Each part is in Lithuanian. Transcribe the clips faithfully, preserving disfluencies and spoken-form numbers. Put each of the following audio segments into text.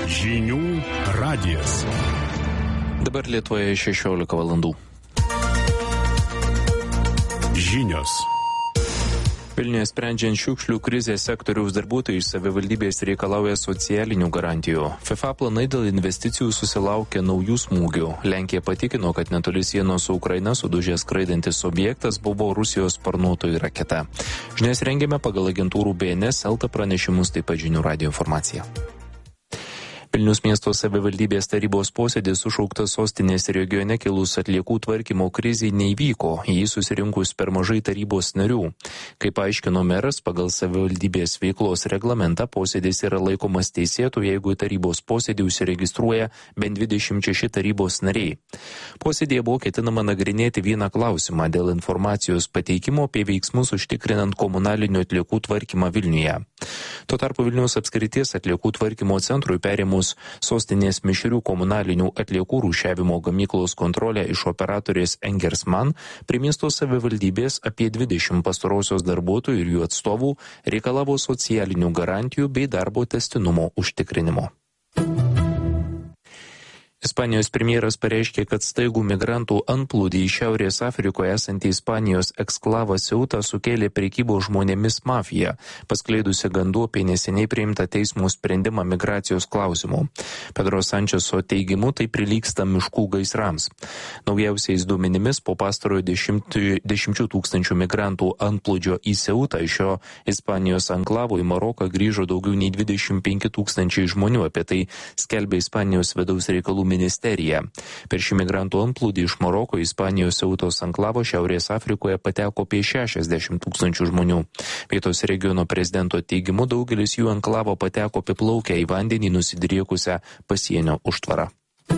Žinių radijas. Dabar Lietuvoje šešiolika valandų. Žinios. Vilniuje sprendžiant šiukšlių krizės sektoriaus darbuotojai iš savivaldybės reikalauja socialinių garantijų. FIFA planai dėl investicijų susilaukė naujų smūgių. Lenkija patikino, kad netoli sienos su Ukraina sudužęs skraidantis objektas buvo Rusijos sparnuotoji raketa. Žinias rengėme pagal agentūrų B N S, Elta pranešimus, taip pat Žinių radijo informacija. Vilniaus miesto savivaldybės tarybos posėdis sušauktas sostinės regione kilus atliekų tvarkymo krizei neįvyko, jį susirinkus per mažai tarybos narių. Kaip aiškino meras, pagal savivaldybės veiklos reglamentą posėdis yra laikomas teisėtu, jeigu į tarybos posėdį užsiregistruoja bent dvidešimt šeši tarybos nariai. Posėdėje buvo ketinama nagrinėti vieną klausimą dėl informacijos pateikimo apie veiksmus užtikrinant komunalinių atliekų tvarkymą Vilniuje. Tuo tarpu Vilniaus apskrities atliekų tvarkymo centrui perėmus sostinės mišrių komunalinių atliekų rūšiavimo gamyklos kontrolę iš operatorės Engersman, prie miesto savivaldybės apie dvidešimt pastarosios darbuotojų ir jų atstovų reikalavo socialinių garantijų bei darbo tęstinumo užtikrinimo. Ispanijos premjeras pareiškė, kad staigų migrantų antplūdį į Šiaurės Afrikoje esantį Ispanijos eksklavą Ceutą sukėlė prekybos žmonėmis mafija, paskleidusi gandų apie neseniai priimtą teismo sprendimą migracijos klausimų. Pedro Sančeso teigimu tai prilygsta miškų gaisrams. Naujausiais duomenimis po pastarojo dešimčių tūkstančių migrantų antplūdžio į Ceutą iš šio Ispanijos anklavo į Maroką grįžo daugiau nei dvidešimt penki tūkstančiai žmonių, apie tai skelbė Ispanijos vidaus reikalų ministerija. Per šį migrantų antplūdį iš Maroko į Ispanijos Ceutos anklavo Šiaurės Afrikoje pateko apie šešiasdešimt tūkstančių žmonių. Vietos regiono prezidento teigimu daugelis jų anklavo pateko apiplaukę į vandenį nusidriekusią pasienio užtvarą.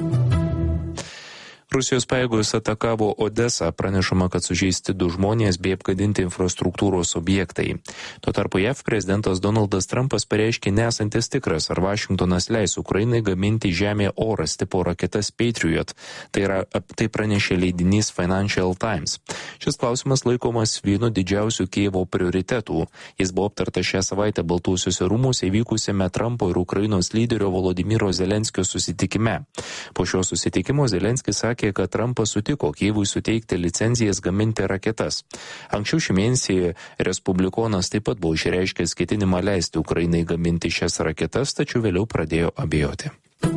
Rusijos pajėgos atakavo Odesą, pranešama, kad sužeisti du žmonės bei apgadinti infrastruktūros objektai. Tuo tarpu J A V prezidentas Donaldas Trumpas pareiškė nesantis tikras, ar Vašingtonas leis Ukrainai gaminti žemė-oras tipo raketas Patriot. Tai, yra, tai pranešė leidinys Financial Times. Šis klausimas laikomas vienu didžiausių Kijevo prioritetų. Jis buvo aptartas šią savaitę Baltuosiuose rūmuose įvykusiame Trumpo ir Ukrainos lyderio Volodymyro Zelenskio susitikime. Po šio susitikimo Zelenskis sakė, kad Trumpas sutiko Kijevui suteikti licencijas gaminti raketas. Anksčiau šį mėnesį respublikonas taip pat buvo išreiškęs ketinimą leisti Ukrainai gaminti šias raketas, tačiau vėliau pradėjo abejoti.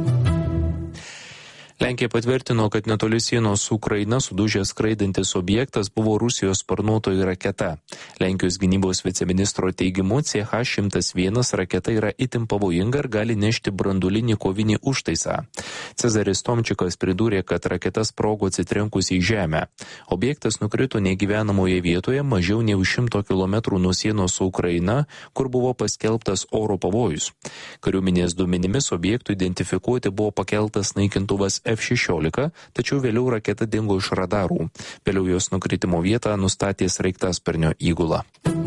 Lenkija patvirtino, kad netoli sienos su Ukraina sudužęs skraidantis objektas buvo Rusijos sparnuotoji raketa. Lenkijos gynybos viceministro teigimu C H šimtas vienas raketa yra itin pavojinga ir gali nešti branduolinį kovinį užtaisą. Cezaris Tomčikas pridūrė, kad raketa sprogo atsitrenkus į žemę. Objektas nukrito negyvenamoje vietoje mažiau nei už šimto kilometrų nuo sienos su Ukraina, kur buvo paskelbtas oro pavojus. Kariuomenės duomenimis objektų identifikuoti buvo pakeltas naikintuvas F šešiolika, tačiau vėliau raketa dingo iš radarų. Vėliau jos nukritimo vietą nustatė sraigtasparnio įgula.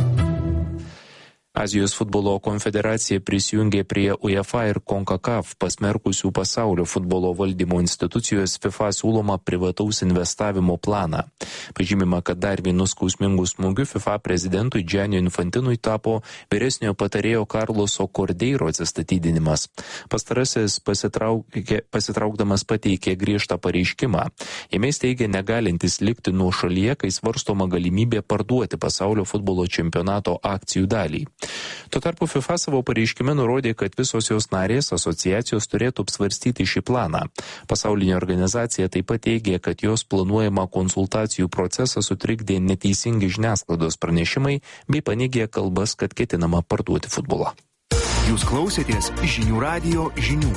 Azijos futbolo konfederacija prisijungė prie UEFA ir CONCACAF pasmerkusių pasaulio futbolo valdymo institucijos FIFA siūloma privataus investavimo planą. Pažymima, kad dar vienu skausmingu smūgiu FIFA prezidentui Gianni Infantinui tapo vyresniojo patarėjo Carloso Cordeiro atsistatydinimas. Pastarasis pasitraukdamas pateikė griežtą pareiškimą. Jame jis teigė negalintis likti nuo šalyje, kai svarstoma galimybė parduoti pasaulio futbolo čempionato akcijų dalį. Tuo tarpu FIFA savo pareiškime nurodė, kad visos jos narės asociacijos turėtų apsvarstyti šį planą. Pasaulinė organizacija taip pat teigė, kad jos planuojama konsultacijų procesą sutrikdė neteisingi žiniasklaidos pranešimai bei paneigė kalbas, kad ketinama parduoti futbolą. Jūs klausėtės Žinių radijo žinių.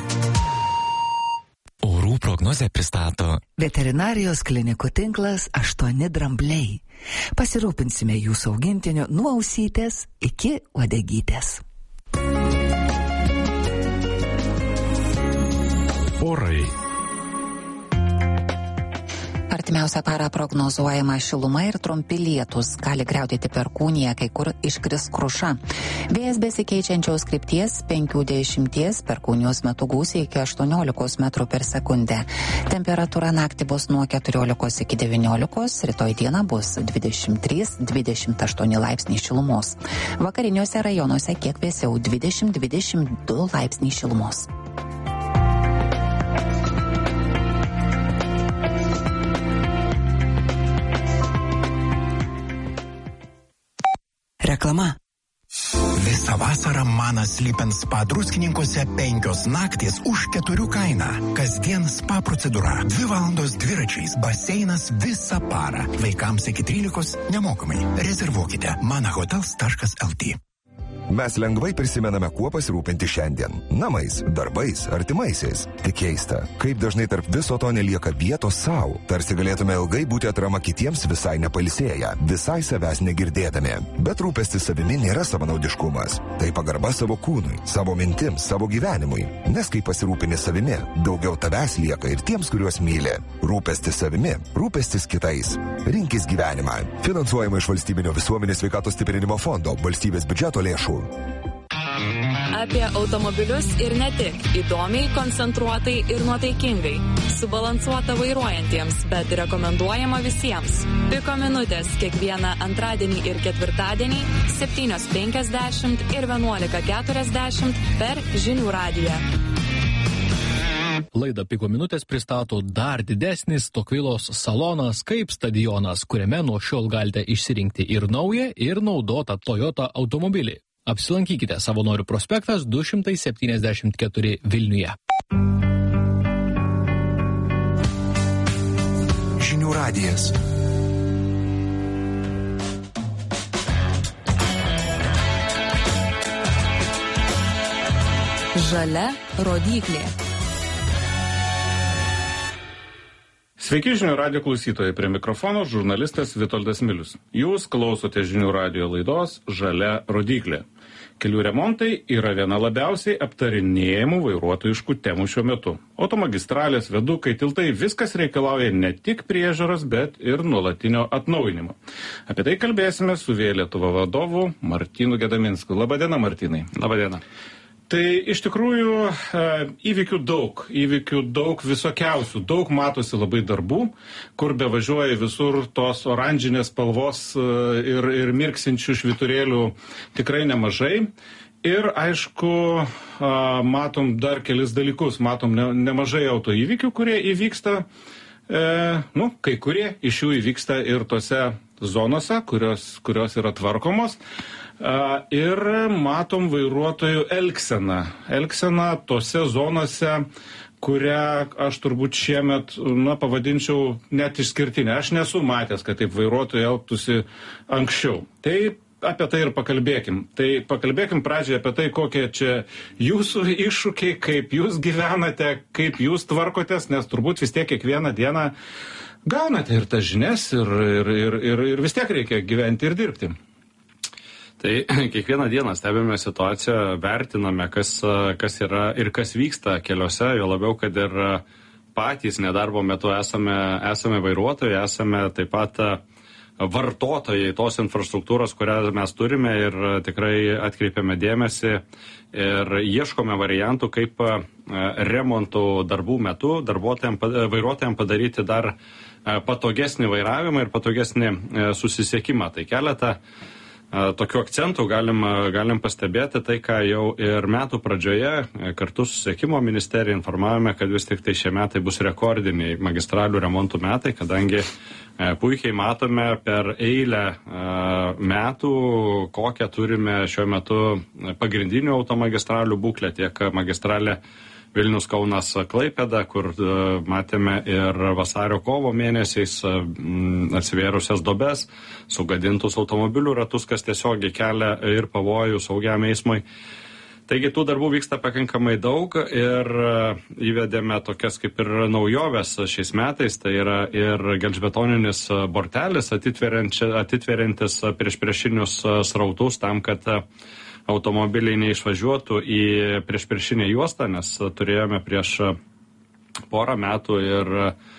Orų prognozę pristato veterinarijos klinikų tinklas aštuoni drambliai. Pasirūpinsime jūsų augintiniu nuo ausytės iki uodegytės. Orai. Artimiausią parą prognozuojama šiluma ir trumpi lietūs. Gali griaudėti perkūnija, kai kur iškris kruša. Vėjas besikeičiančios krypties penkių dešimties, perkūnijos metu gūsiai iki aštuoniolikos metrų per sekundę. Temperatūra naktį bus nuo keturiolikos iki devyniolikos, rytoj dieną bus dvidešimt trys dvidešimt aštuoni laipsniai šilumos. Vakariniuose rajonuose kiek vėsiau dvidešimt dvidešimt du laipsniai šilumos. reklama. Visą vasarą Manas Sleep Spa Druskininkuose penkios naktys už keturių kainą. Kasdien spa procedūra. Dvi valandos dviračiais. Baseinas visą parą. Vaikams iki trylikos nemokamai. Rezervuokite manahotels taškas lt. Mes lengvai prisimename, kuo pasirūpinti šiandien. Namais, darbais, artimaisiais. Tik keista, kaip dažnai tarp viso to nelieka vietos savo. Tarsi galėtume ilgai būti atrama kitiems visai nepalsėję, visai savęs negirdėdami. Bet rūpestis savimi nėra savanaudiškumas. Tai pagarba savo kūnui, savo mintims, savo gyvenimui. Nes kai pasirūpini savimi, daugiau tavęs lieka ir tiems, kuriuos myli. Rūpestis savimi, rūpestis kitais. Rinkis gyvenimą. Finansuojama iš Valstybinio visuomenės sveikatos stiprinimo fondo, valstybės biudžeto lėšų. Apie automobilius ir ne tik. Įdomiai, koncentruotai ir nuotaikingai. Subalansuota vairuojantiems, bet rekomenduojama visiems. Piko minutės kiekvieną antradienį ir ketvirtadienį septynios penkiasdešimt ir vienuolika keturiasdešimt per Žinių radiją. Laidą Piko minutės pristato dar didesnis Tokvilos salonas kaip stadionas, kuriame nuo šiol galite išsirinkti ir naują, ir naudotą Toyota automobilį. Apsilankykite Savanorių prospektas du šimtai septyniasdešimt keturi Vilniuje. Žinių radijas. Žalia rodyklė. Sveiki žinių radijo klausytojai, prie mikrofono žurnalistas Vitoldas Milius. Jūs klausote žinių radijo laidos Žalia rodyklė. Kelių remontai yra viena labiausiai aptarinėjimų vairuotojiškų temų šiuo metu. Automagistralės, viadukai, tiltai - viskas reikalauja ne tik priežiūros, bet ir nuolatinio atnaujinimo. Apie tai kalbėsime su Via Lietuva vadovu Martynu Gedaminsku. Labadiena, Martynai. Labadiena. Tai iš tikrųjų įvykių daug, įvykių daug visokiausių, daug matosi labai darbų, kur bevažiuoja visur tos oranžinės spalvos ir, ir mirksinčių švyturėlių tikrai nemažai. Ir aišku, matom dar kelis dalykus, matom ne, nemažai autoįvykių, kurie įvyksta, e, nu, kai kurie iš jų įvyksta ir tose zonose, kurios, kurios yra tvarkomos. Ir matom vairuotojų elgseną. Elgseną tose zonose, kurią aš turbūt šiemet, na, pavadinčiau net išskirtinę. Aš nesu matęs, kad taip vairuotojai elgtųsi anksčiau. Tai apie tai ir pakalbėkim. Tai pakalbėkim pradžioje apie tai, kokie čia jūsų iššūkiai, kaip jūs gyvenate, kaip jūs tvarkotės, nes turbūt vis tiek kiekvieną dieną gaunate ir tas žinias, ir, ir, ir, ir, ir vis tiek reikia gyventi ir dirbti. Tai kiekvieną dieną stebime situaciją, vertiname, kas, kas yra ir kas vyksta keliuose, jo labiau, kad ir patys nedarbo metu esame, esame vairuotojai, esame taip pat vartotojai tos infrastruktūros, kurią mes turime ir tikrai atkreipiame dėmesį ir ieškome variantų, kaip remontų darbų metu vairuotojams padaryti dar patogesnį vairavimą ir patogesnį susisiekimą. Tai keletą tokių akcentų galim, galim pastebėti tai, ką jau ir metų pradžioje kartu su Susisiekimo ministerija informavome, kad vis tik tai šie metai bus rekordiniai magistralių remontų metai, kadangi puikiai matome per eilę metų, kokią turime šiuo metu pagrindinių automagistralių būklę, tiek magistralė Vilnius, Kaunas, Klaipėda, kur matėme ir vasario kovo mėnesiais atsivėrusias dobes, sugadintus automobilių ratus, kas tiesiogiai kelia ir pavojų saugiam eismui. Taigi tų darbų vyksta pakankamai daug ir įvedėme tokias kaip ir naujoves šiais metais, tai yra ir gelžbetoninis bortelis atitveriantis priešpriešinius srautus tam, kad automobiliai neišvažiuotų į priešpriešinę juostą, nes turėjome prieš porą metų ir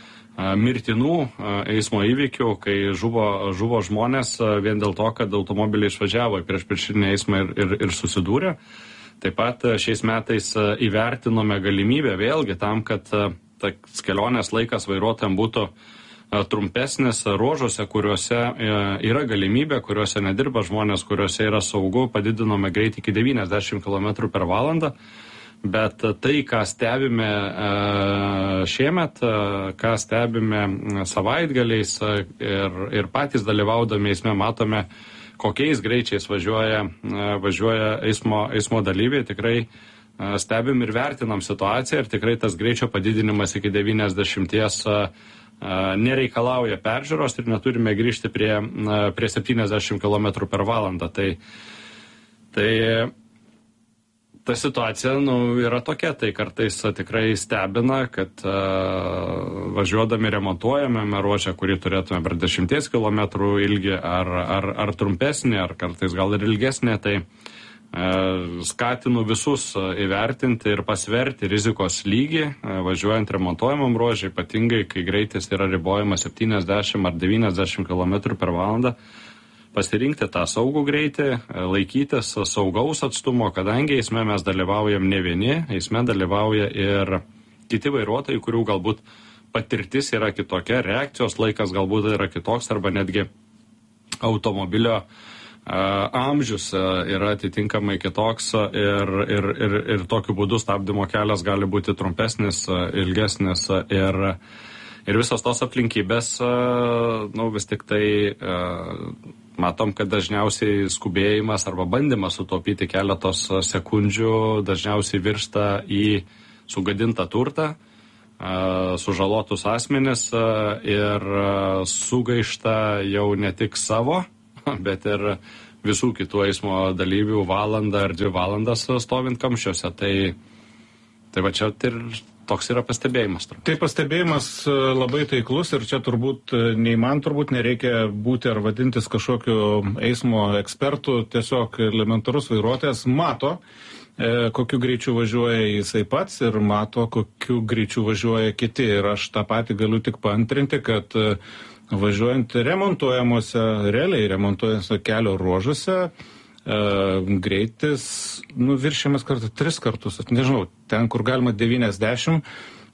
mirtinų eismo įvykių, kai žuvo, žuvo žmonės vien dėl to, kad automobiliai išvažiavo į priešpriešinę eismą ir, ir, ir susidūrė. Taip pat šiais metais įvertinome galimybę vėlgi tam, kad tas kelionės laikas vairuotojams būtų trumpesnis ruožuose, kuriuose yra galimybė, kuriuose nedirba žmonės, kuriuose yra saugu, padidinome greitį iki devyniasdešimt kilometrų per valandą. Bet tai, ką stebime šiemet, ką stebime savaitgaliais ir, ir patys dalyvaudami eisme, matome, kokiais greičiais važiuoja, važiuoja eismo, eismo dalyviai, tikrai stebim ir vertinam situaciją ir tikrai tas greičio padidinimas iki devyniasdešimties nereikalauja peržiūros ir neturime grįžti prie, prie septyniasdešimt kilometrų per valandą. Tai, tai ta situacija nu, yra tokia, tai kartais tikrai stebina, kad uh, važiuodami remontuojame ruožą, kurį turėtume per dešimties kilometrų ilgį ar, ar, ar trumpesnį, ar kartais gal ir ilgesnį, tai skatinu visus įvertinti ir pasverti rizikos lygį, važiuojant remontuojamam ruožui, ypatingai, kai greitis yra ribojamas septyniasdešimt ar devyniasdešimt kilometrų per valandą, pasirinkti tą saugų greitį, laikytis saugaus atstumo, kadangi eisme mes dalyvaujam ne vieni, eisme dalyvauja ir kiti vairuotojai, kurių galbūt patirtis yra kitokia, reakcijos laikas galbūt yra kitoks arba netgi automobilio amžius yra atitinkamai kitoks ir, ir, ir, ir tokiu būdu stabdymo kelias gali būti trumpesnis, ilgesnis ir, ir visos tos aplinkybės, nu, vis tik tai matom, kad dažniausiai skubėjimas arba bandymas sutaupyti keletos sekundžių dažniausiai virsta į sugadintą turtą, sužalotus asmenis ir sugaišta jau ne tik savo, bet ir visų kitų eismo dalyvių valandą ar dvi valandas stovint kamščiuose. Tai, tai va čia ir toks yra pastebėjimas. Tai pastebėjimas labai taiklus ir čia turbūt nei man turbūt nereikia būti ar vadintis kažkokiu eismo ekspertu, tiesiog elementarus vairuotojas mato, kokiu greičiu važiuoja jisai pats ir mato, kokiu greičiu važiuoja kiti. Ir aš tą patį galiu tik paantrinti, kad važiuojant remontuojamuose, realiai remontuojamuose kelio ruožuose, e, greitis nu, viršiamas kartu tris kartus. Nežinau, ten, kur galima devyniasdešimt,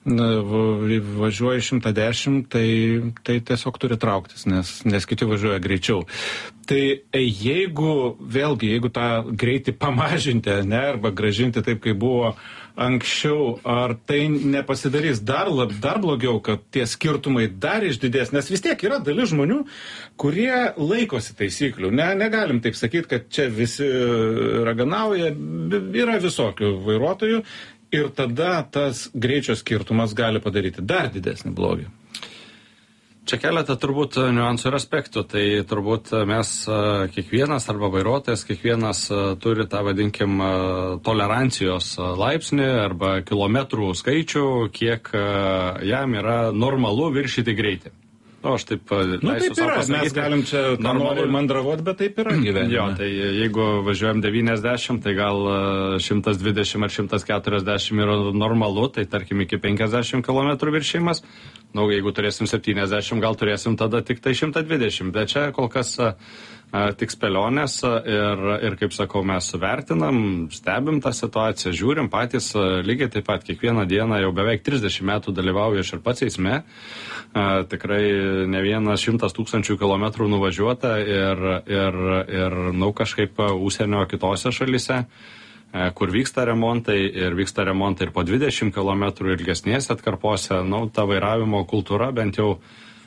važiuoja šimtas dešimt, tai, tai tiesiog turi trauktis, nes, nes kiti važiuoja greičiau. Tai jeigu, vėlgi, jeigu tą greitį pamažinti, ne, arba gražinti taip, kaip buvo anksčiau, ar tai nepasidarys dar, lab, dar blogiau, kad tie skirtumai dar išdidės, nes vis tiek yra dalis žmonių, kurie laikosi taisyklių. Ne, negalim taip sakyti, kad čia visi raganauja, yra visokių vairuotojų ir tada tas greičio skirtumas gali padaryti dar didesnį blogį. Čia keletą turbūt niuansų ir aspektų. Tai turbūt mes kiekvienas arba vairuotojas, kiekvienas turi tą, vadinkim, tolerancijos laipsnį arba kilometrų skaičių, kiek jam yra normalu viršyti greitį. O aš taip nu, leisiu taip savo yra, pasakyti. mes galim čia normalu mandravot, bet taip yra gyvenime. Jo, tai jeigu važiuojam devyniasdešimt, tai gal šimtas dvidešimt ar šimtas keturiasdešimt yra normalu, tai tarkim iki penkiasdešimt kilometrų viršimas. Nu, jeigu turėsim septyniasdešimt, gal turėsim tada tik tai šimtas dvidešimt, bet čia kol kas a, tik spėlionės ir, ir, kaip sakau, mes vertinam, stebim tą situaciją, žiūrim patys, a, lygiai taip pat kiekvieną dieną jau beveik trisdešimt metų dalyvauju aš ir pats eisme, a, tikrai ne vienas šimtas tūkstančių kilometrų nuvažiuota ir, ir, ir nu, kažkaip užsienio kitose šalyse, kur vyksta remontai ir vyksta remontai ir po dvidešimt kilometrų ilgesnėse atkarpose, nu, ta vairavimo kultūra bent jau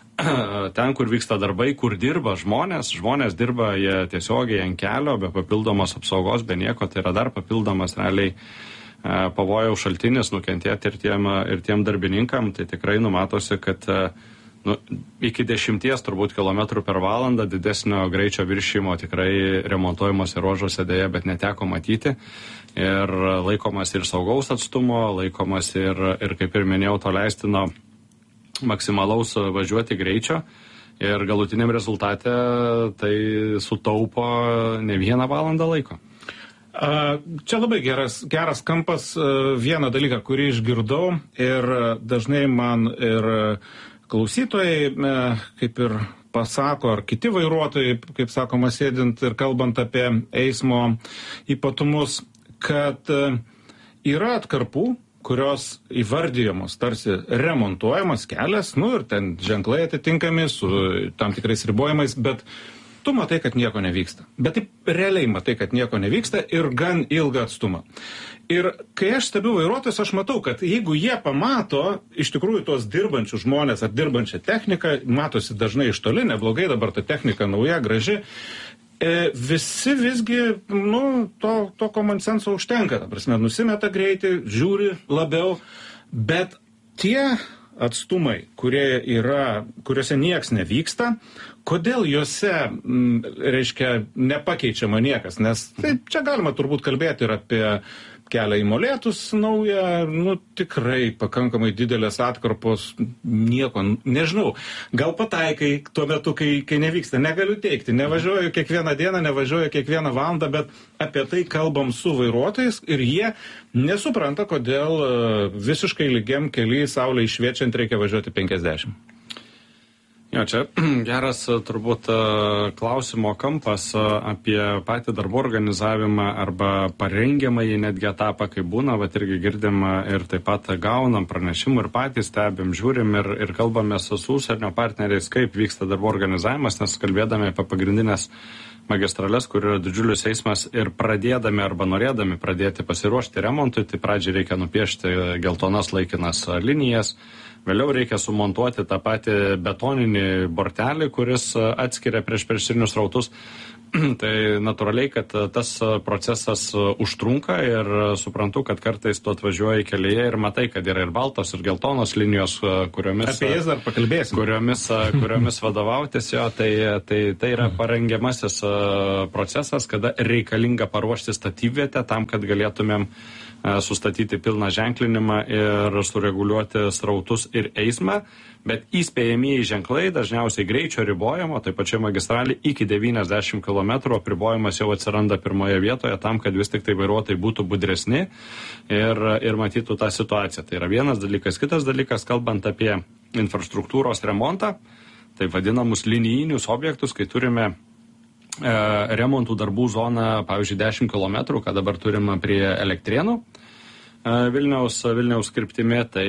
ten, kur vyksta darbai, kur dirba žmonės, žmonės dirba jie tiesiogiai ant kelio, be papildomos apsaugos, be nieko, tai yra dar papildomas realiai pavojaus šaltinis nukentėti ir tiem, ir tiem darbininkam, tai tikrai numatosi, kad nu, iki dešimties turbūt kilometrų per valandą didesnio greičio viršymo tikrai remontuojimuose ruožuose dėja, bet neteko matyti. Ir laikomas ir saugaus atstumo, laikomas ir, ir kaip ir minėjau, to leistino maksimalaus važiuoti greičio. Ir galutiniam rezultate tai sutaupo ne vieną valandą laiko. Čia labai geras, geras kampas. Vieną dalyką, kurį išgirdau ir dažnai man ir klausytojai, kaip ir pasako, ar kiti vairuotojai, kaip sakoma, sėdint ir kalbant apie eismo ypatumus, kad yra atkarpų, kurios įvardyjamos tarsi remontuojamas kelias, nu ir ten ženklai atitinkami su tam tikrais ribojimais, bet tu matai, kad nieko nevyksta. Bet taip realiai matai, kad nieko nevyksta ir gan ilgą atstumą. Ir kai aš stebiu vairuotojus, aš matau, kad jeigu jie pamato iš tikrųjų tos dirbančius žmonės ar dirbančią techniką, matosi dažnai iš toli, neblogai, dabar ta technika nauja, graži, visi visgi, nu, to, to common sense užtenka, ta prasme, nusimeta greitį, žiūri labiau, bet tie atstumai, kurie yra, kuriuose nieks nevyksta, kodėl juose, m, reiškia, nepakeičiama niekas, nes tai čia galima turbūt kalbėti ir apie kelią į Molėtus naują, nu tikrai pakankamai didelės atkarpos, nieko, nežinau, gal pataikai tuo metu, kai, kai nevyksta, negaliu teikti, nevažiuoju kiekvieną dieną, nevažiuoju kiekvieną valandą, bet apie tai kalbam su vairuotojais ir jie nesupranta, kodėl visiškai lygiam kely saulei šviečiant reikia važiuoti penkiasdešimt. Jo, čia geras turbūt klausimo kampas apie patį darbų organizavimą arba parengiamąjį netgi etapą, kai būna, vat irgi girdim ir taip pat gaunam pranešimų ir patys stebim, žiūrim ir, ir kalbame su užsienio partneriais, kaip vyksta darbų organizavimas, nes kalbėdami apie pagrindinės magistrales, kur yra didžiulis eismas ir pradėdami arba norėdami pradėti pasiruošti remontui, tai pradžiai reikia nupiešti geltonas laikinas linijas, vėliau reikia sumontuoti tą patį betoninį bortelį, kuris atskiria prieš priešinius rautus. Tai natūraliai, kad tas procesas užtrunka ir suprantu, kad kartais tu atvažiuoji kelyje ir matai, kad yra ir baltos, ir geltonos linijos, kuriomis, apie jas dar pakalbėsim. kuriomis, kuriomis vadovautis jo. Tai, tai, tai yra parengiamasis procesas, kada reikalinga paruošti statybvietę tam, kad galėtumėm sustatyti pilną ženklinimą ir sureguliuoti srautus ir eismą, bet įspėjamieji ženklai dažniausiai greičio ribojimo, taip pačiai magistralį iki devyniasdešimt kilometrų apribojimas jau atsiranda pirmoje vietoje tam, kad vis tik tai vairuotojai būtų budresni ir, ir matytų tą situaciją. Tai yra vienas dalykas. Kitas dalykas, kalbant apie infrastruktūros remontą, tai vadinamus linijinius objektus, kai turime remontų darbų zoną, pavyzdžiui, dešimt kilometrų, ką dabar turim prie Elektrėnų Vilniaus, Vilniaus kryptimi, tai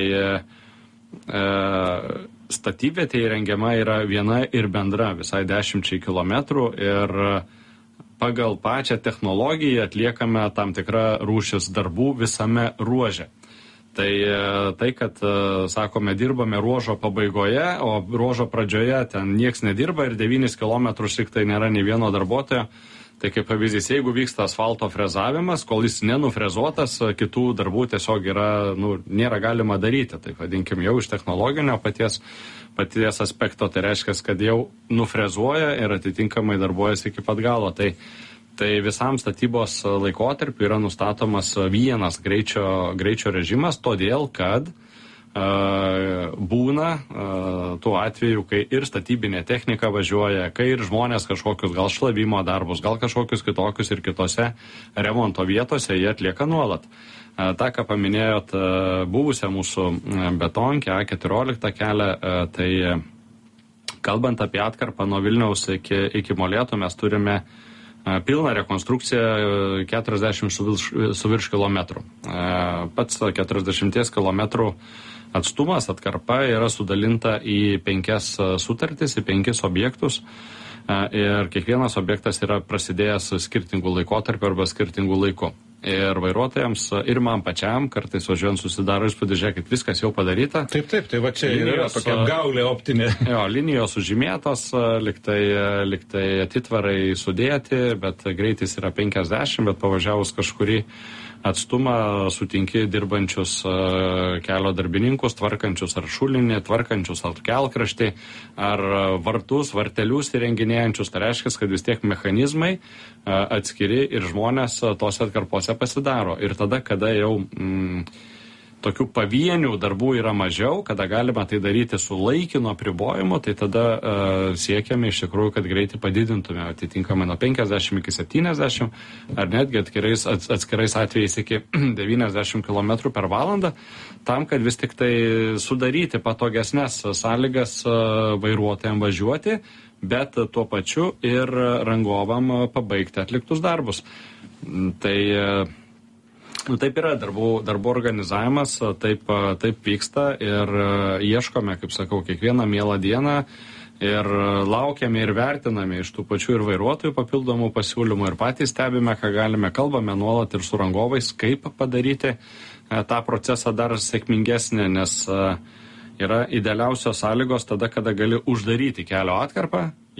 statybvietė įrengiama yra viena ir bendra visai dešimčiai kilometrų ir pagal pačią technologiją atliekame tam tikrą rūšis darbų visame ruože. Tai tai, kad, sakome, dirbame ruožo pabaigoje, o ruožo pradžioje ten nieks nedirba ir devynis kilometrus tik tai nėra nei vieno darbuotojo, tai kaip pavyzdys, jeigu vyksta asfalto frezavimas, kol jis nenufrezuotas, kitų darbų tiesiog yra, nu, nėra galima daryti. Tai vadinkim jau iš technologinio paties, paties aspekto, tai reiškia, kad jau nufrezuoja ir atitinkamai darbuojasi iki pat galo. Tai Tai visam statybos laikotarpiu yra nustatomas vienas greičio, greičio režimas, todėl kad uh, būna uh, tuo atveju, kai ir statybinė technika važiuoja, kai ir žmonės kažkokius gal šlavimo darbus, gal kažkokius kitokius ir kitose remonto vietose jie atlieka nuolat. Uh, tą, ką paminėjot, uh, buvusią mūsų betonkę A keturiolika kelią, uh, tai kalbant apie atkarpą nuo Vilniaus iki, iki Molėtų, mes turime pilną rekonstrukciją keturiasdešimt su virš kilometrų. Pats keturiasdešimties kilometrų atstumas atkarpa yra sudalinta į penkias sutartis, į penkis objektus ir kiekvienas objektas yra prasidėjęs skirtingų laikotarpių arba skirtingų laikų. Ir vairuotojams, ir man pačiam, kartais važiuojant susidaro įspūdį, žiūrėkit, viskas jau padaryta. Taip, taip, tai va čia linijos, yra tokia gaulė optinė. Jo, linijos sužymėtos, liktai, liktai atitvarai sudėti, bet greitis yra penkiasdešimt, bet pavažiavus kažkurį atstumą sutinki dirbančius kelio darbininkus, tvarkančius ar šulinį, tvarkančius ar kelkraštį, ar vartus, vartelius įrenginėjančius. Tai reiškia, kad vis tiek mechanizmai atskiri ir žmonės tose atkarpose pasidaro. Ir tada, kada jau mm, tokių pavienių darbų yra mažiau, kada galima tai daryti su laikino apribojimu, tai tada uh, siekiame iš tikrųjų, kad greitį padidintume atitinkamai nuo penkiasdešimt iki septyniasdešimt ar netgi atskirais, atskirais atvejais iki devyniasdešimt kilometrų per valandą, tam, kad vis tik tai sudaryti patogesnės sąlygas uh, vairuotojams važiuoti, bet tuo pačiu ir rangovam pabaigti atliktus darbus. Tai uh, Nu, taip yra, darbų, darbų organizavimas, taip, taip vyksta ir ieškome, kaip sakau, kiekvieną mielą dieną ir laukiame ir vertiname iš tų pačių ir vairuotojų papildomų pasiūlymų ir patys stebime, ką galime, kalbame nuolat ir su rangovais, kaip padaryti tą procesą dar sėkmingesnį, nes yra idealiausios sąlygos tada, kada gali uždaryti kelio atkarpą,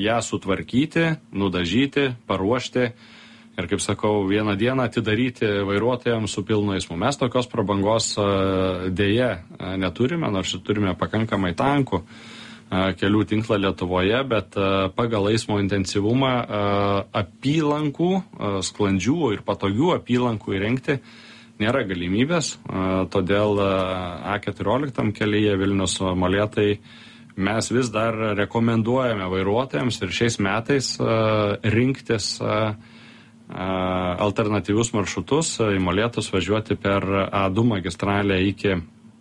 ją sutvarkyti, nudažyti, paruošti ir, kaip sakau, vieną dieną atidaryti vairuotojams su pilnu eismu. Mes tokios prabangos dėja neturime, nors turime pakankamai tankų kelių tinklą Lietuvoje, bet pagal eismo intensyvumą apylankų, sklandžių ir patogių apylankų įrengti nėra galimybės, todėl A keturiolika kelyje Vilnius Molėtai mes vis dar rekomenduojame vairuotojams ir šiais metais rinktis alternatyvius maršrutus, į Molėtus važiuoti per A du magistralę iki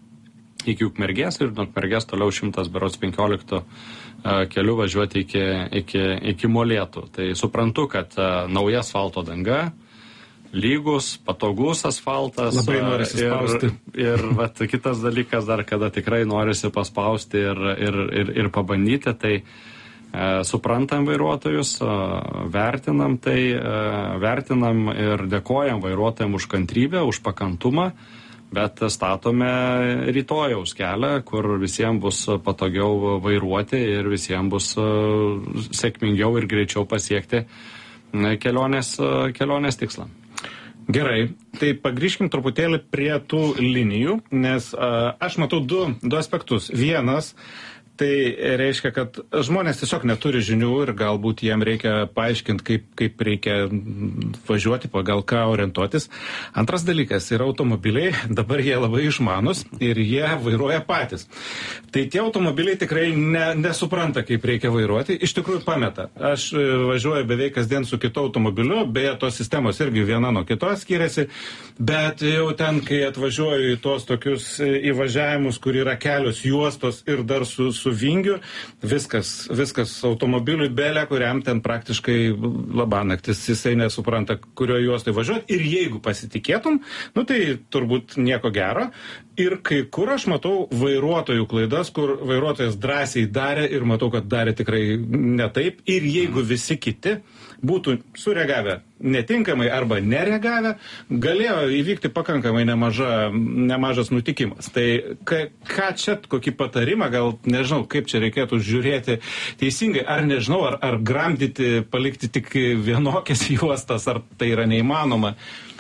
iki Ukmergės ir nuo Ukmergės toliau šimtas penkiolika kelių važiuoti iki, iki, iki Molėtų. Tai suprantu, kad nauja asfalto danga, lygus, patogus asfaltas. Labai norisi spausti. Ir, ir vat, kitas dalykas dar, kada tikrai norisi paspausti ir, ir, ir, ir pabandyti, tai e, suprantam vairuotojus, e, vertinam tai, e, vertinam ir dėkojam vairuotojam už kantrybę, už pakantumą. Bet statome rytojaus kelią, kur visiems bus patogiau vairuoti ir visiems bus sėkmingiau ir greičiau pasiekti kelionės, kelionės tikslą. Gerai, tai pagrįžkim truputėlį prie tų linijų, nes a, aš matau du, du aspektus. Vienas, tai reiškia, kad žmonės tiesiog neturi žinių ir galbūt jiem reikia paaiškinti, kaip, kaip reikia važiuoti, pagal ką orientuotis. Antras dalykas yra automobiliai, dabar jie labai išmanus ir jie vairuoja patys. Tai tie automobiliai tikrai ne, nesupranta, kaip reikia vairuoti, iš tikrųjų pameta. Aš važiuoju beveik kasdien su kitu automobiliu, beje, tos sistemos irgi viena nuo kitos skiriasi, bet jau ten, kai atvažiuoju į tos tokius įvažiavimus, kur yra kelios juostos ir dar su, su vingiu, viskas, viskas automobiliui belė, kuriam ten praktiškai labanaktis, jisai nesupranta, kurio juostai važiuoti. Ir jeigu pasitikėtum, nu tai turbūt nieko gero. Ir kai kur aš matau vairuotojų klaidas, kur vairuotojas drąsiai darė ir matau, kad darė tikrai ne taip. Ir jeigu visi kiti būtų sureagavę netinkamai arba nereagavę, galėjo įvykti pakankamai nemaža, nemažas nutikimas. Tai ka, ką čia, kokį patarimą, gal nežinau, kaip čia reikėtų žiūrėti teisingai, ar nežinau, ar, ar gramdyti, palikti tik vienokias juostas, ar tai yra neįmanoma.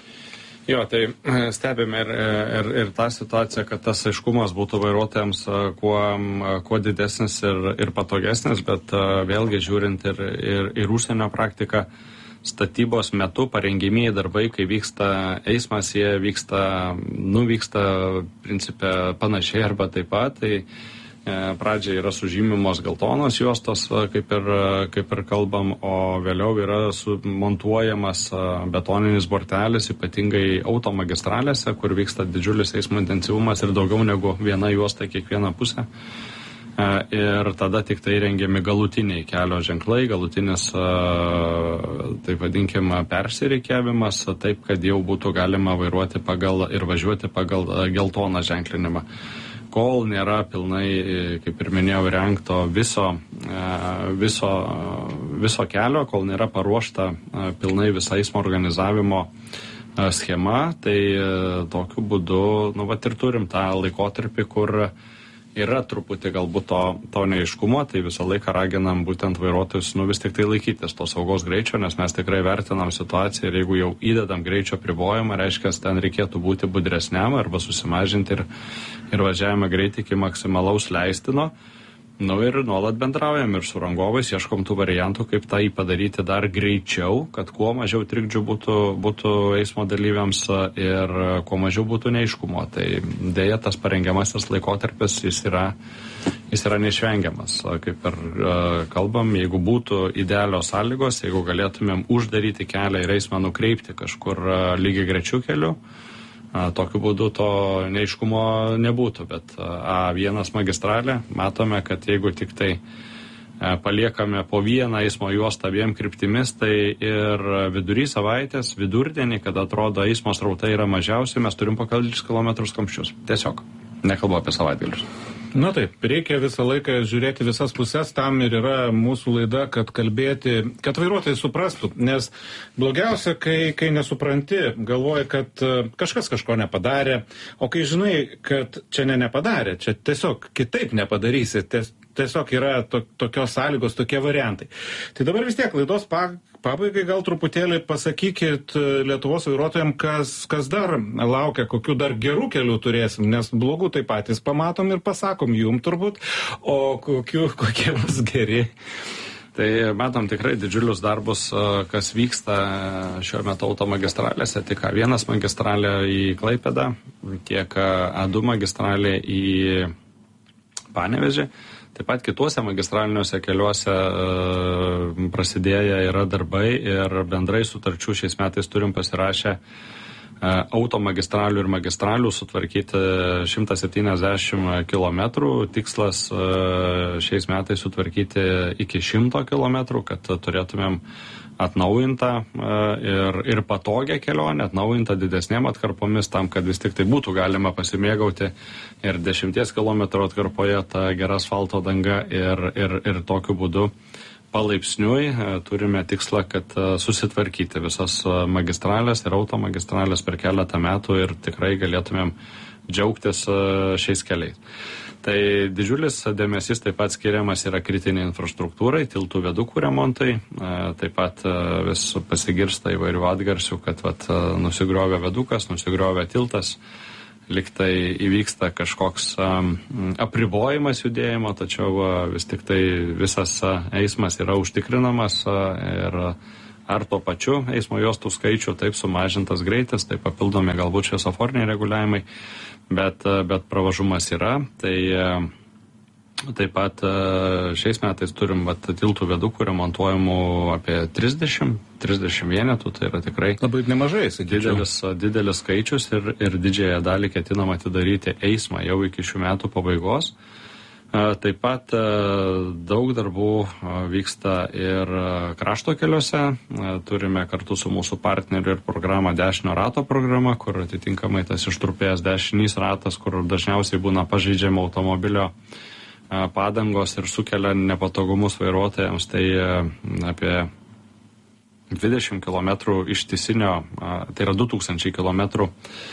Jo, tai stebime ir, ir, ir tą situaciją, kad tas aiškumas būtų vairuotojams kuo, kuo didesnis ir, ir patogesnis, bet vėlgi žiūrint ir, ir, ir užsienio praktiką, statybos metu parengimieji darbai, kai vyksta eismas, jie vyksta, nu, vyksta principė panašiai arba taip pat, tai pradžiai yra sužymimos geltonos juostos, kaip ir, kaip ir kalbam, o vėliau yra sumontuojamas betoninis bortelis, ypatingai automagistralėse, kur vyksta didžiulis eismo intensyvumas ir daugiau negu viena juosta kiekvieną pusę. Ir tada tik tai rengiami galutiniai kelio ženklai, galutinis, taip vadinkim, persirikiavimas, taip, kad jau būtų galima vairuoti pagal ir važiuoti pagal geltoną ženklinimą. Kol nėra pilnai, kaip ir minėjau, rengto viso, viso, viso kelio, kol nėra paruošta pilnai visa eismo organizavimo schema, tai tokiu būdu, nu, vat ir turim tą laikotarpį, kur yra truputį galbūt to, to neaiškumo, tai visą laiką raginam būtent vairuotojus, nu, vis tik tai laikytis to saugos greičio, nes mes tikrai vertinam situaciją ir jeigu jau įdedam greičio pribojimą, reiškia, ten reikėtų būti budresniam arba susimažinti ir, ir važiavimą greitį iki maksimalaus leistino. Nu ir nuolat bendraujam ir su rangovais, ieškom tų variantų, kaip tą padaryti dar greičiau, kad kuo mažiau trikdžių būtų, būtų eismo dalyviams ir kuo mažiau būtų neaiškumo. Tai dėja tas parengiamasis laikotarpis jis yra, jis yra neišvengiamas. Kaip ir kalbam, jeigu būtų idealios sąlygos, jeigu galėtumėm uždaryti kelią ir eismą nukreipti kažkur lygiai greičiu keliu, tokiu būdu to neaiškumo nebūtų, bet A vienas magistralė matome, kad jeigu tik tai paliekame po vieną eismo juostą abiem kryptimis, tai ir vidury savaitės, vidurdienį, kada atrodo eismo srautai yra mažiausi, mes turim po kelis kilometrus kamščius. Tiesiog. Nekalbu apie savaitgalius. Na taip, reikia visą laiką žiūrėti visas pusės, tam ir yra mūsų laida, kad kalbėti, kad vairuotojai suprastų, nes blogiausia, kai, kai nesupranti, galvoji, kad kažkas kažko nepadarė, o kai žinai, kad čia ne nepadarė, čia tiesiog kitaip nepadarysi, ties, tiesiog yra to, tokios sąlygos, tokie variantai. Tai dabar vis tiek laidos pabaigai gal truputėlį pasakykit Lietuvos vairuotojams, kas, kas dar laukia, kokių dar gerų kelių turėsim, nes blogų tai patys pamatom ir pasakom jum turbūt, o kokių, kokie bus geri. Tai matom tikrai didžiulius darbus, kas vyksta šiuo metu automagistralėse, tik vienas magistralė į Klaipėdą, tiek A du magistralė į Panevėžį. Taip pat kituose magistraliniuose keliuose prasidėję yra darbai ir bendrai sutarčių šiais metais turim pasirašę automagistralių ir magistralių sutvarkyti šimtas septyniasdešimt kilometrų. Tikslas šiais metais sutvarkyti iki šimto kilometrų, kad turėtumėm atnaujintą ir, ir patogią kelionę, atnaujintą didesnėm atkarpomis, tam, kad vis tik tai būtų galima pasimėgauti ir dešimties kilometrų atkarpoje tą gerą asfalto dangą ir, ir, ir tokiu būdu palaipsniui turime tikslą, kad susitvarkyti visas magistralės ir automagistralės per keletą metų ir tikrai galėtumėm džiaugtis šiais keliais. Tai didžiulis dėmesys taip pat skiriamas yra kritiniai infrastruktūrai, tiltų viadukų remontai, taip pat vis pasigirsta įvairių atgarsių, kad vat, nusigriovė viadukas, nusigriovė tiltas, liktai įvyksta kažkoks um, apribojimas judėjimo, tačiau uh, vis tik tai visas uh, eismas yra užtikrinamas uh, ir ar tuo pačiu eismo juostų skaičių, taip sumažintas greitis, taip papildomi galbūt šviesoforiniai reguliavimai, bet, uh, bet pravažumas yra. Tai uh, taip pat uh, šiais metais turim vat, tiltų viadukų remontuojamų apie trisdešimt, trisdešimt vienetų, tai yra tikrai labai nemažai, sakyčiau. Didelis, didelis skaičius ir, ir didžiąją dalį ketinama atidaryti eismą jau iki šių metų pabaigos. Taip pat daug darbų vyksta ir krašto keliuose. Turime kartu su mūsų partneriu ir programą Dešinio rato programa, kur atitinkamai tas ištrupėjęs dešinys ratas, kur dažniausiai būna pažeidžiama automobilio padangos ir sukelia nepatogumus vairuotojams, tai apie dvidešimt kilometrų ištisinio, tai yra du tūkstančiai kilometrų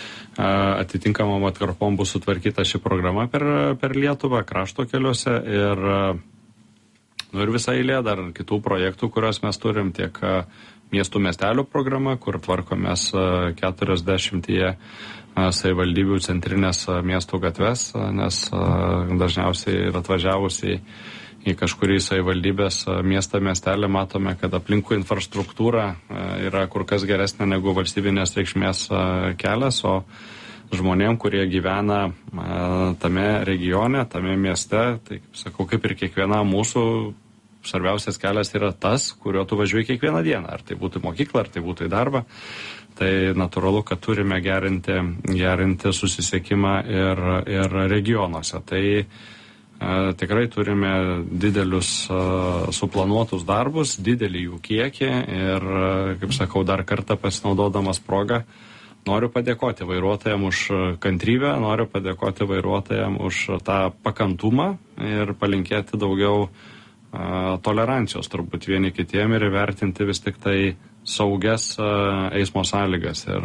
atitinkamom atkarpom bus sutvarkyta ši programa per, per Lietuvą, krašto keliuose ir, nu, ir visą eilę dar kitų projektų, kuriuos mes turim, tiek miestų miestelių programa, kur tvarkomės keturiasdešimtyje savivaldybių centrinės miestų gatves, nes dažniausiai ir atvažiavusiai į kažkurį savivaldybės miestą miestelį matome, kad aplinkų infrastruktūra yra kur kas geresnė negu valstybinės reikšmės kelias, o žmonėm, kurie gyvena tame regione, tame mieste, tai, kaip sakau, kaip ir kiekviena mūsų, svarbiausias kelias yra tas, kuriuo tu važiuoji kiekvieną dieną, ar tai būtų mokykla, ar tai būtų į darbą. Tai natūralu, kad turime gerinti, gerinti susisiekimą ir, ir regionuose. Tai tikrai turime didelius suplanuotus darbus, didelį jų kiekį ir, kaip sakau, dar kartą pasinaudodamas progą, noriu padėkoti vairuotojams už kantrybę, noriu padėkoti vairuotojams už tą pakantumą ir palinkėti daugiau tolerancijos turbūt vieni kitiem ir įvertinti vis tik tai saugias eismo sąlygas. Ir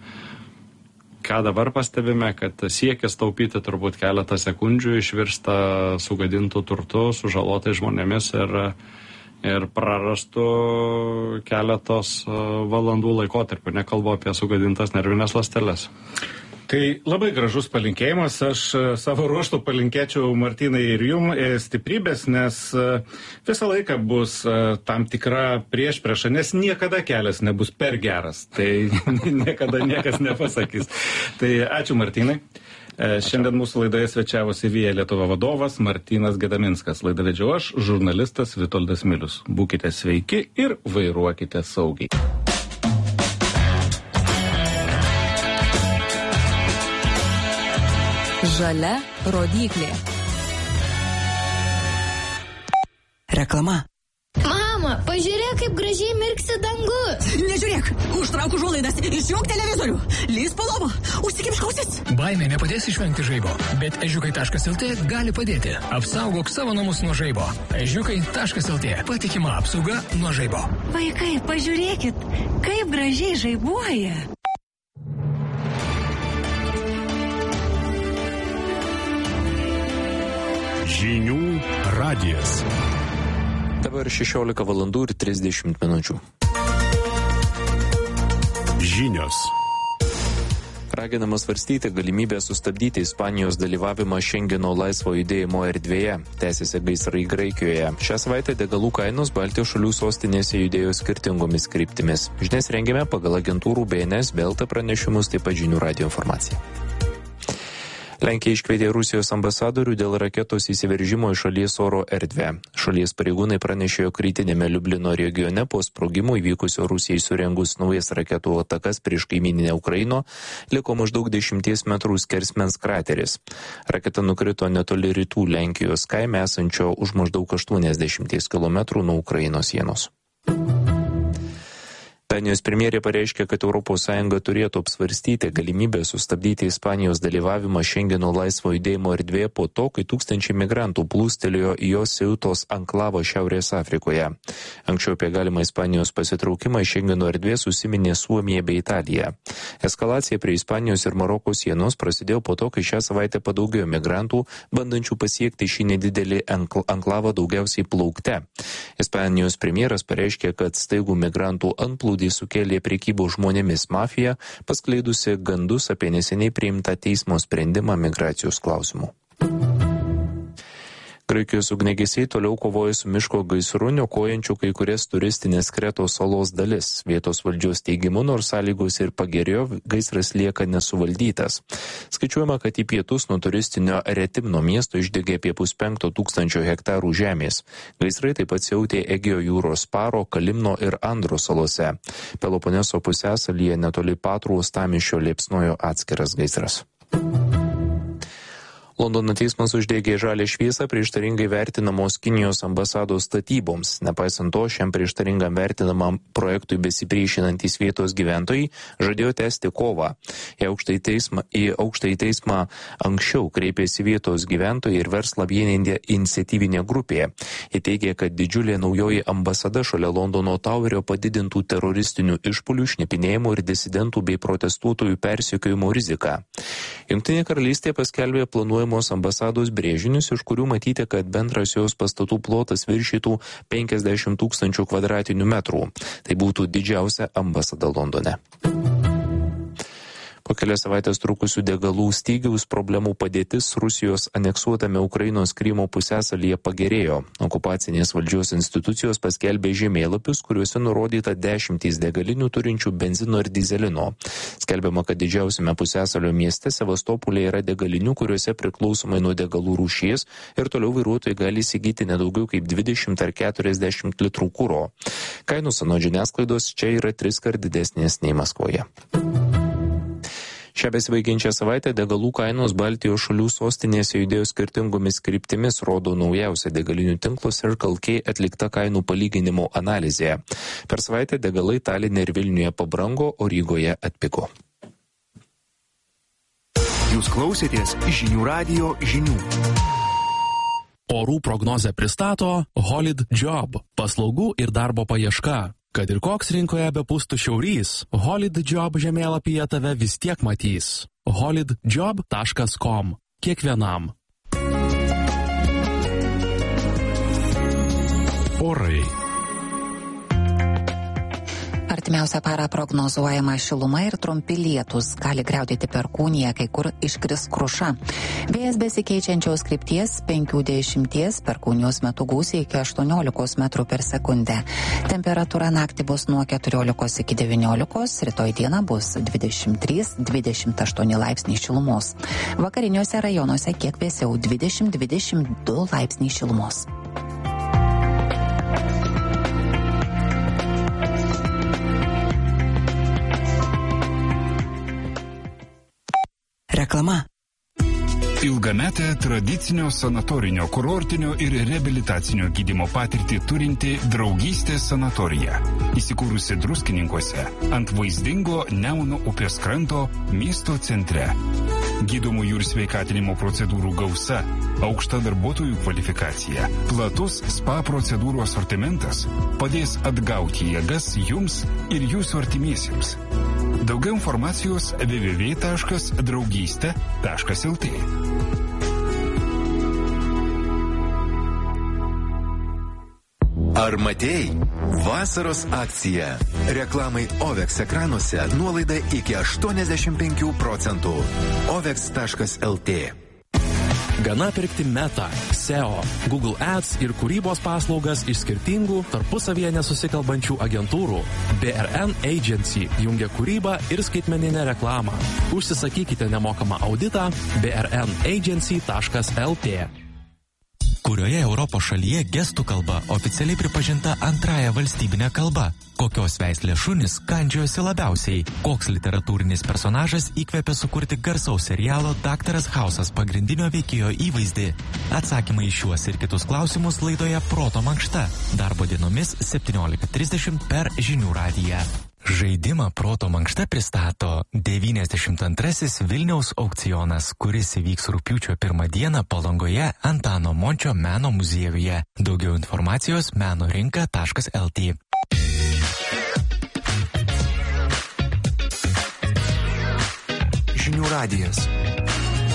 ką dabar pastebime, kad siekis taupyti turbūt keletą sekundžių išvirsta sugadintų turtų, sužalotais žmonėmis ir, ir prarastų keletos valandų laikotarpių. Nekalbu apie sugadintas nervinės ląsteles. Tai labai gražus palinkėjimas. Aš savo ruoštų palinkėčiau, Martynai, ir jum stiprybės, nes visą laiką bus tam tikra priešprieša, nes niekada kelias nebus per geras. Tai niekada niekas nepasakys. Tai ačiū, Martynai. Šiandien mūsų laidoje svečiavosi Via Lietuva vadovas Martynas Gedaminskas. Laidą vedžiau aš, žurnalistas Vitoldas Milius. Būkite sveiki ir vairuokite saugiai. Žalia rodyklė. Reklama. Mama, pažiūrėk, kaip gražiai mirksi dangus. Nežiūrėk, užtrauk užuolaidas, išjunk televizorių, lįs po lova, užsikimšk ausis. Baimė nepadės išvengti žaibo, bet ežiukai taškas el tė gali padėti. Apsaugok savo namus nuo žaibo. ežiukai taškas el tė. Patikima apsauga nuo žaibo. Vaikai, pažiūrėkit, kaip gražiai žaibuoja. Žinių radijas. Dabar šešiolika valandų ir trisdešimt minučių. Žinios. Raginama svarstyti galimybę sustabdyti Ispanijos dalyvavimą Šengeno laisvo judėjimo erdvėje. Tęsiasi gaisrai Graikijoje. Šią savaitę degalų kainos Baltijos šalių sostinėse judėjo skirtingomis kryptimis. Žinias rengiame pagal agentūrų B N S, B L T pranešimus, taip pat žinių radijo informaciją. Lenkija iškvietė Rusijos ambasadorių dėl raketos įsiveržimo į šalies oro erdvę. Šalies pareigūnai pranešė, jog rytinėme Liublino regione po sprogimų įvykusio Rusijai surengus naujas raketų atakas prieš kaimyninę Ukrainą liko maždaug dešimties metrų skersmens krateris. Raketa nukrito netoli rytų Lenkijos kaime esančio už maždaug aštuoniasdešimties kilometrų nuo Ukrainos sienos. Danijos premjerė pareiškė, kad Europos Sąjunga turėtų apsvarstyti galimybę sustabdyti Ispanijos dalyvavimą Šengeno laisvo judėjimo erdvėje po to, kai tūkstančiai migrantų plūstelėjo į jos Ceutos anklavą Šiaurės Afrikoje. Anksčiau apie galimą Ispanijos pasitraukimą iš Šengeno erdvės užsiminė Suomija bei Italija. Eskalacija prie Ispanijos ir Maroko sienos prasidėjo po to, kai šią savaitę padaugėjo migrantų, bandančių pasiekti šį nedidelį anklavą daugiausiai plaukte. Ispanijos premjeras pareiškė, kad staigų migrantų antplūdį sukėlė prekybos žmonėmis mafija, paskleidusi gandus apie neseniai priimtą teismo sprendimą migracijos klausimų. Graikijos ugniagesiai toliau kovoja su miško gaisru, niokojančiu kai kurias turistinės Kretos salos dalis. Vietos valdžios teigimu, nors sąlygos ir pagerėjo, gaisras lieka nesuvaldytas. Skaičiuojama, kad į pietus nuo turistinio Retimno miesto išdegė apie puspenkto tūkstančio hektarų žemės. Gaisrai taip pat siautė Egėjo jūros Paro, Kalimno ir Andro salose. Peloponeso pusiasalyje netoli Patrų uostamiesčio liepsnojo atskiras gaisras. Londono teismas uždegė žalią šviesą prieštaringai vertinamos Kinijos ambasados statyboms. Nepaisant to, šiam prieštaringam vertinamam projektui besipriešinantys vietos gyventojai žadėjo tęsti kovą. Į aukštąjį teismą, į aukštąjį teismą anksčiau kreipėsi vietos gyventojai ir verslą vieninti iniciatyvinė grupė. Jie teigė, kad didžiulė naujoji ambasada šalia Londono Tauerio padidintų teroristinių išpuolių, šnipinėjimų ir disidentų bei protestuotojų persekiojimo riziką. Jungtinė karalystė paskelbė planuojamos ambasados brėžinius, iš kurių matyti, kad bendras jos pastatų plotas viršytų penkiasdešimt tūkstančių kvadratinių metrų. Tai būtų didžiausia ambasada Londone. Po kelias savaitės trukusių degalų stygiaus problemų padėtis Rusijos aneksuotame Ukrainos Krymo pusiasalyje pagerėjo. Okupacinės valdžios institucijos paskelbė žemėlapius, kuriuose nurodyta dešimtys degalinių turinčių benzino ir dizelino. Skelbiama, kad didžiausiame pusiasalio mieste Sevastopolėje yra degalinių, kuriuose priklausomai nuo degalų rūšies ir toliau vairuotojai gali įsigyti nedaugiau kaip dvidešimt ar keturiasdešimt litrų kuro. Kainos anot žiniasklaidos čia yra tris kart didesnės nei Maskvoje. Šią besibaigiančią savaitę degalų kainos Baltijos šalių sostinėse judėjo skirtingomis kryptimis, rodo naujausia degalinių tinklo Circle K atlikta kainų palyginimo analizė. Per savaitę degalai Taline ir Vilniuje pabrango, o Rygoje atpigo. Jūs klausėtės žinių radijo žinių. Orų prognozę pristato Holid Job – paslaugų ir darbo paieška. Kad ir koks rinkoje bepūstų šiaurys, Holid Job žemėlapyje tave vis tiek matys. holid job taškas com. Kiekvienam. Orai. Artimiausią parą prognozuojama šiluma ir trumpi lietūs. Gali griaudėti perkūnija, kai kur iškris kruša. Vėjas besikeičiančios krypties penkių dešimties, perkūnijos metu gūsiai iki aštuoniolikos metrų per sekundę. Temperatūra naktį bus nuo keturiolikos iki devyniolikos, rytoj dieną bus dvidešimt trys dvidešimt aštuoni laipsniai šilumos. Vakariniuose rajonuose kiek vėsiau dvidešimt dvidešimt du laipsniai šilumos. Reklama. Ilgametę tradicinio sanatorinio, kurortinio ir reabilitacinio gydymo patirtį turinti Draugystės sanatorija. Įsikūrusi Druskininkuose ant vaizdingo Nemuno upės kranto miesto centre. Gydomųjų ir sveikatinimo procedūrų gausa, aukšta darbuotojų kvalifikacija, platus spa procedūrų asortimentas padės atgauti jėgas jums ir jūsų artimiesiems. Daugiau informacijos w w w taškas draugystė taškas l t. Ar matei? Vasaros akcija. Reklamai Ovex ekranuose nuolaida iki aštuoniasdešimt penkių procentų. ovex taškas lt. Gana pirkti Meta, S E O, Google Ads ir kūrybos paslaugas iš skirtingų, tarpusavyje nesusikalbančių agentūrų. B R N Agency jungia kūrybą ir skaitmeninę reklamą. Užsisakykite nemokamą auditą b r n agency taškas l t. Kurioje Europos šalyje gestų kalba oficialiai pripažinta antrąją valstybinę kalbą? Kokios veislės šunys kandžiojosi labiausiai? Koks literatūrinis personažas įkvėpė sukurti garsaus serialo Daktaras Hausas pagrindinio veikėjo įvaizdį? Atsakymai į šiuos ir kitus klausimus laidoje Proto mankšta. Darbo dienomis septyniolika trisdešimt per Žinių radiją. Žaidimą Proto mankšta pristato devyniasdešimt antrasis Vilniaus aukcionas, kuris įvyks rugpjūčio pirmą dieną Palangoje Antano Mončio meno muziejuje. Daugiau informacijos meno rinka taškas l t. Žinių radijas.